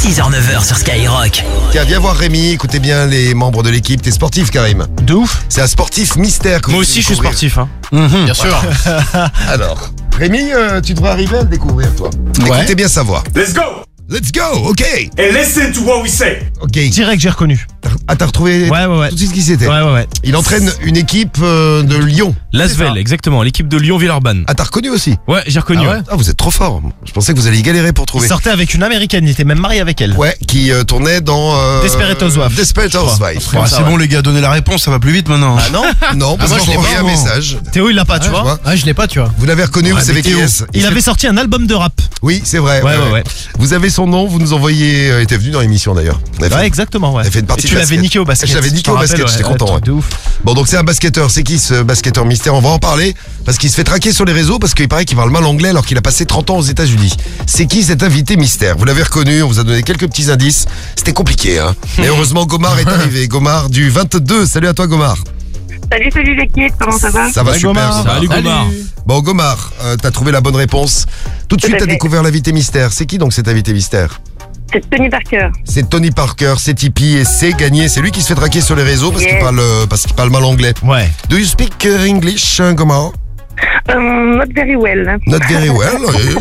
6h-9h sur Skyrock. Tiens, viens voir Rémi, écoutez bien les membres de l'équipe. T'es sportif, Karim? De ouf. C'est un sportif mystère que Moi vous aussi je suis découvrir. sportif hein. Bien sûr. Alors, Rémi, tu devrais arriver à le découvrir, toi. Ouais. Écoutez bien sa voix. Let's go! Let's go, ok. And listen to what we say. Ok. Direct j'ai reconnu. T'as retrouvé Ouais. tout de suite ce qui c'était. Ouais. Il entraîne une équipe de Lyon. L'Asvel, exactement, l'équipe de Lyon-Villeurbanne. Ah, t'as reconnu aussi? Ouais, j'ai reconnu. ouais. Ah, vous êtes trop fort. Je pensais que vous alliez galérer pour Il trouver. sortait avec une américaine, il était même marié avec elle. Ouais, qui tournait dans... Desperate Housewives. Desperate Housewives. C'est bon les gars, donnez la réponse, ça va plus vite maintenant. Ah non Non, parce moi, que je j'ai l'ai envoyé pas, un moi. message. Théo il l'a pas, tu Je vois. vois. Ah, je l'ai pas, tu vois. Vous l'avez reconnu, vous savez qui Théo. est-ce Il avait sorti un album de rap. Oui, c'est vrai. Ouais. Vous avez son nom, vous nous envoyez... Il était venu dans l'émission d'ailleurs. On a Ouais, fait- exactement, ouais. Elle fait une partie Et tu de l'avais basket. niqué au basket. Je l'avais niqué t'en au basket, rappelles, j'étais content, truc ouais. de ouf. Bon, donc c'est un basketteur. C'est qui ce basketteur mystère? On va en parler parce qu'il se fait traquer sur les réseaux parce qu'il paraît qu'il parle mal anglais alors qu'il a passé 30 ans aux États-Unis. C'est qui cet invité mystère? Vous l'avez reconnu, on vous a donné quelques petits indices. C'était compliqué, hein. Mais heureusement, Gomar est arrivé. Gomar du 22. Salut à toi, Gomar. Salut l'équipe, comment ça va? Ça va super, Gomar. Gomar. Salut Gomar. Bon, Gomar, t'as trouvé la bonne réponse. Tout de Tout suite, à t'as fait. découvert l'invité mystère. C'est qui donc cet invité mystère? C'est Tony Parker. C'est Tony Parker, c'est Tipeee et c'est gagné. C'est lui qui se fait traquer sur les réseaux parce qu'il Yes. parle mal anglais. Ouais. Do you speak English, Gomar? Not very well. Not very well.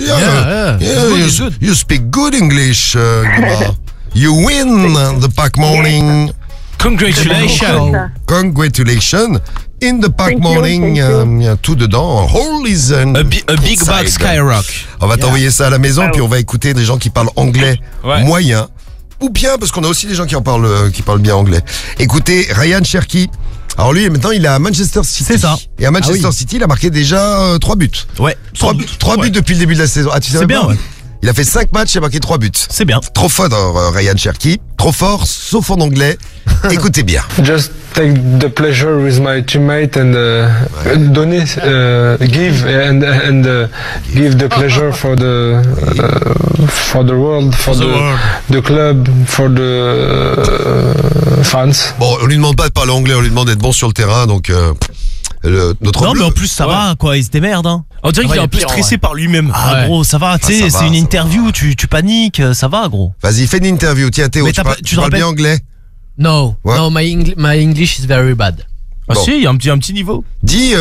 You speak good English, Gomar. You win the Pack Morning. Congratulations. Congratulations. In the Pack Thank you, Morning, thank you. il y a tout dedans. Hole is A big bag inside. Skyrock. On va t'envoyer ça à la maison, Ah puis ouais. on va écouter des gens qui parlent anglais Ouais. moyen. Ou bien, parce qu'on a aussi des gens qui parlent bien anglais. Écoutez, Ryan Cherky. Alors lui, maintenant, il est à Manchester City. C'est ça. Et à Manchester City, il a marqué déjà 3 buts. Ouais. 3 buts depuis le début de la saison. Ah, tu sais C'est même bien, pas ouais. Il a fait 5 matchs et a marqué 3 buts. C'est bien. Trop fort, Ryan Cherky. Trop fort, sauf en anglais. Écoutez bien. Just take the pleasure with my teammate and donate, give the pleasure for the world, for the club, for the fans. Bon, on lui demande pas de parler anglais, on lui demande d'être bon sur le terrain, donc notre Non, bleu- mais en plus, ça va, quoi. Il se démerde, hein. On dirait qu'il est un peu stressé par lui-même. Ah, gros, ça va, tu sais, ça va, c'est une ça interview, tu paniques, ça va, gros. Vas-y, fais une interview. Tiens, Théo, Mais tu t'as parles, pas- tu tu te parles bien rappelles- anglais? No, What? no, my English is very bad. Ah Bon. si, il y a un petit niveau. Dis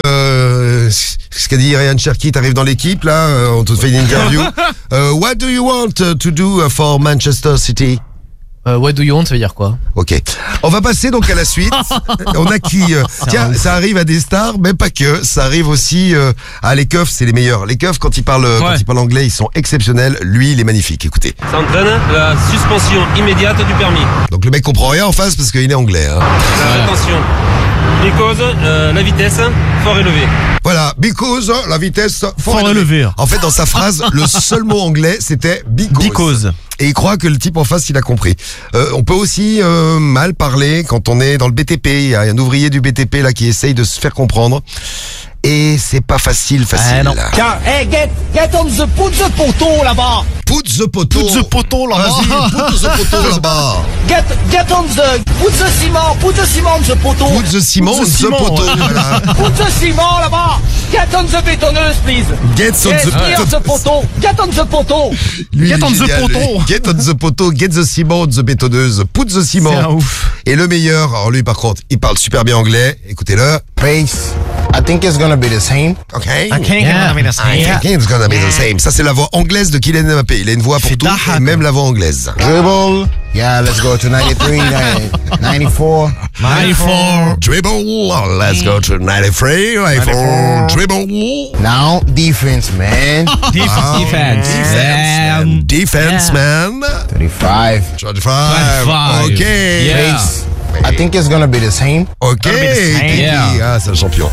ce qu'a dit Ryan Cherky, t'arrives dans l'équipe, là, on te fait une interview. What do you want to do for Manchester City? What do you want, ça veut dire quoi? Ok. On va passer donc à la suite. On a qui tiens, ça arrive à des stars, mais pas que. Ça arrive aussi à les keufs, c'est les meilleurs. Les keufs, quand ils parlent anglais, ils sont exceptionnels. Lui, il est magnifique. Écoutez. Ça entraîne la suspension immédiate du permis. Donc le mec comprend rien en face parce qu'il est anglais. Hein. Attention. Because, la vitesse, fort élevée. Voilà, because, la vitesse, fort Fort élevée. élevé. En fait, dans sa phrase, le seul mot anglais, c'était because. Because. Et il croit que le type en face, il a compris. On peut aussi mal parler quand on est dans le BTP. Il y a un ouvrier du BTP là qui essaye de se faire comprendre. Et c'est pas facile. non. Hey, get on the put the poteau là-bas. Put the poteau. Put the poteau là-bas. Vas-y, put the poteau là-bas. Get on the put the ciment on the poteau. Put the ciment, Put the the ciment, poteau. ouais. Voilà. Put the ciment là-bas. Get on the bétonneuse, please. Get on Yes, the here the poteau. Get on the poteau. Lui, Get il est on the génial, lui. poteau. Get on the poteau, get the ciment, the bétonneuse, put the C'est un ciment. ouf. Et le meilleur, alors lui par contre, il parle super bien anglais. Écoutez-le. Pace. I think it's gonna be the same. Ok. I can't get I think it's gonna be the same. Ça, c'est la voix anglaise de Kylian Mbappé. Il a une voix pour Fait tout, d'ahak. et même la voix anglaise. Dribble. Yeah, let's go to 93, 94. 94. Dribble, let's go to 93, 94, dribble. Now, defense, man. Defense. Defense, man. 35. 35. Ok. Yeah. Pace. I think it's gonna be the same. Ok. Titi. Yeah. Ah, c'est un champion.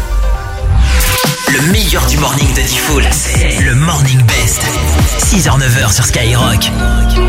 Le meilleur du morning de Diffoul, c'est le Morning Best. 6h-9h sur Skyrock.